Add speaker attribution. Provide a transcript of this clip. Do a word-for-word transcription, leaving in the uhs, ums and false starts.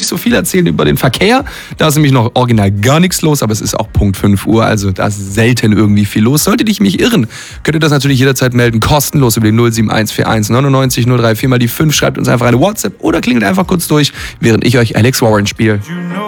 Speaker 1: nicht so viel erzählen über den Verkehr. Da ist nämlich noch original gar nichts los, aber es ist auch Punkt fünf Uhr, also da ist selten irgendwie viel los. Solltet ich mich irren, könnt ihr das natürlich jederzeit melden, kostenlos über den null sieben eins vier eins neunundneunzig null drei vier mal die fünf, schreibt uns einfach eine WhatsApp oder klingelt einfach kurz durch, während ich euch Alex Warren spiele. You know